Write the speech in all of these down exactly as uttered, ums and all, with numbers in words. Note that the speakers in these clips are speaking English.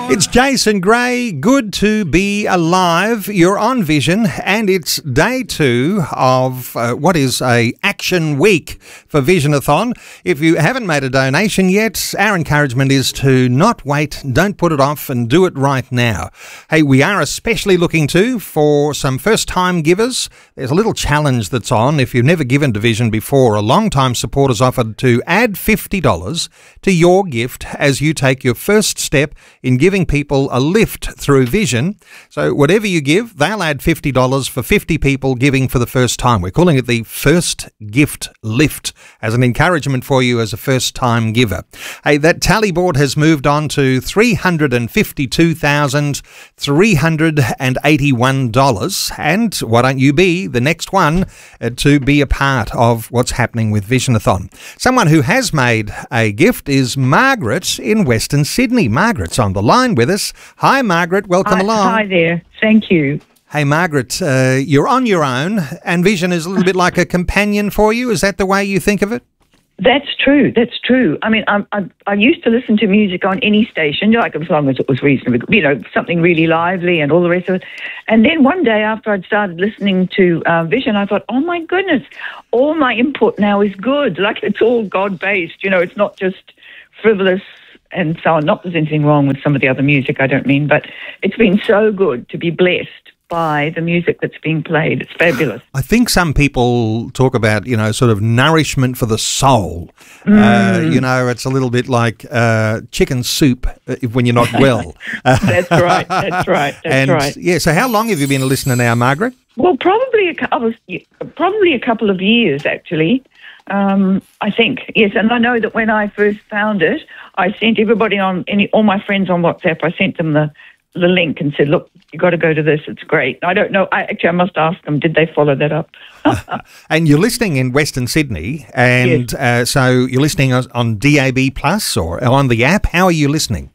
It's Jason Gray. Good to be alive. You're on Vision, and it's day two of uh, what is a action week for Visionathon. If you haven't made a donation yet, our encouragement is to not wait, don't put it off, and do it right now. Hey, we are especially looking too for some first-time givers. There's a little challenge that's on. If you've never given to Vision before, a long-time supporter's offered to add fifty dollars to your gift as you take your first step in giving people a lift through Vision. So whatever you give, they'll add fifty dollars for fifty people giving for the first time. We're calling it the First Gift Lift as an encouragement for you as a first-time giver. Hey, that tally board has moved on to three hundred fifty-two thousand three hundred eighty-one dollars. And why don't you be the next one uh, to be a part of what's happening with Visionathon? Someone who has made a gift is Margaret in Western Sydney. Margaret's on the line with us. Hi, Margaret. Welcome hi, along. Hi there. Thank you. Hey, Margaret, uh, you're on your own, and Vision is a little bit like a companion for you. Is that the way you think of it? That's true. That's true. I mean, I, I, I used to listen to music on any station, like as long as it was reasonable, you know, something really lively and all the rest of it. And then one day after I'd started listening to uh, Vision, I thought, oh my goodness, all my input now is good. Like it's all God-based, you know, it's not just frivolous and so on. Not that there's anything wrong with some of the other music, I don't mean, but it's been so good to be blessed by the music that's being played. It's fabulous. I think some people talk about, you know, sort of nourishment for the soul. Mm. Uh, you know, it's a little bit like uh, chicken soup when you're not well. That's right. That's right. That's and, right. Yeah. So, how long have you been a listener now, Margaret? Well, probably a couple, probably a couple of years actually. Um, I think yes, and I know that when I first found it, I sent everybody on any all my friends on WhatsApp. I sent them the. the link and said, look, you got to go to this. It's great. I don't know. I, actually, I must ask them, did they follow that up? And you're listening in Western Sydney, and yes. uh, so you're listening on D A B Plus or on the app. How are you listening?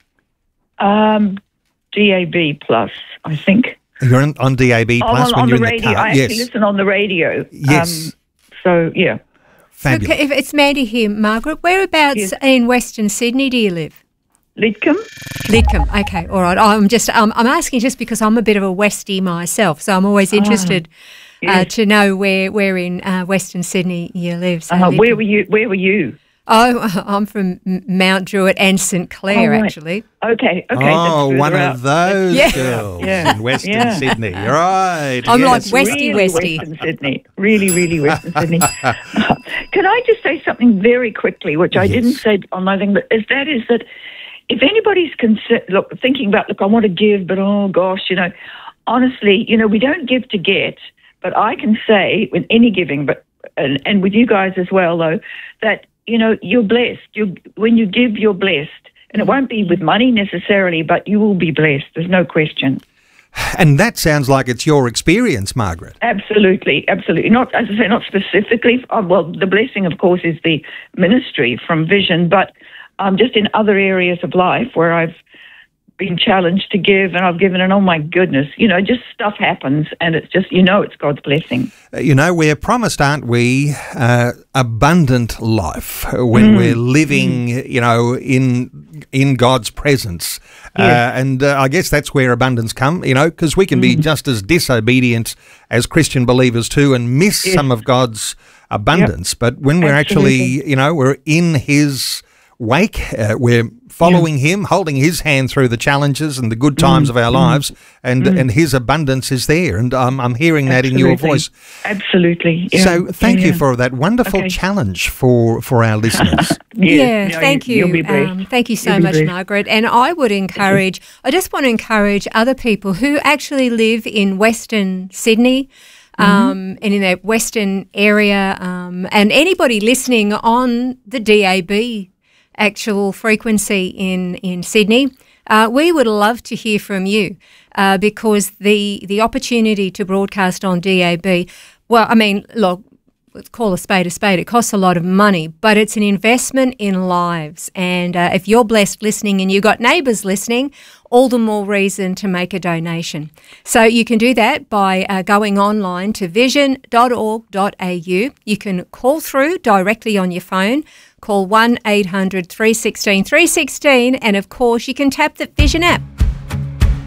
Um, D A B Plus, I think. You're on, on D A B Plus on, when on you're the in radio. the car? I Yes. actually listen on the radio. Yes. Um, so, yeah. Fabulous. Look, if it's Mandy here, Margaret. Whereabouts yes. in Western Sydney do you live? Lidcombe. Lidcombe. Okay, all right. I'm just um, I'm asking just because I'm a bit of a Westie myself, so I'm always interested oh, yes. uh, to know where where in uh, Western Sydney you live. So uh, where were you? Where were you? Oh, I'm from Mount Druitt and St Clair, oh, right. actually. Okay, okay. Oh, one out. of those yeah. girls yeah. in Western yeah. Sydney. Right. I'm yes. like Westie, really Westie. Western Sydney. Really, really Western Sydney. Can I just say something very quickly, which I yes. didn't say on my thing, but is that is that if anybody's consider, look, thinking about, look, I want to give, but oh gosh, you know, honestly, you know, we don't give to get, but I can say with any giving, but and, and with you guys as well, though, that, you know, you're blessed. You when you give, you're blessed. And it won't be with money necessarily, but you will be blessed. There's no question. And that sounds like it's your experience, Margaret. Absolutely, absolutely. Not, as I say, not specifically. Oh, well, the blessing, of course, is the ministry from Vision, but um, just in other areas of life where I've been challenged to give and I've given, and oh my goodness, you know, just stuff happens, and it's just, you know, it's God's blessing. Uh, you know, we're promised, aren't we, uh, abundant life when mm. we're living, mm. you know, in in God's presence. Yes. Uh, and uh, I guess that's where abundance comes, you know, because we can mm. be just as disobedient as Christian believers too and miss yes. some of God's abundance. Yep. But when we're Absolutely. actually, you know, we're in His wake, uh, we're following yeah. Him, holding His hand through the challenges and the good times mm, of our mm, lives, and mm. and His abundance is there, and um, I'm hearing that Absolutely. in your voice. Absolutely. Yeah. So thank yeah. you for that wonderful okay. challenge for, for our listeners. yeah, no, thank you. you. Um, thank you so You'll much, Margaret. And I would encourage, I just want to encourage other people who actually live in Western Sydney, Um, mm-hmm. and in that Western area, um, and anybody listening on the D A B actual frequency in, in Sydney, uh, we would love to hear from you uh, because the, the opportunity to broadcast on D A B, well, I mean, look, let's call a spade a spade. It costs a lot of money, but it's an investment in lives. And uh, if you're blessed listening and you've got neighbours listening, all the more reason to make a donation. So you can do that by uh, going online to vision dot org dot a u. You can call through directly on your phone. Call one eight hundred three one six three one six, and of course you can tap the Vision app.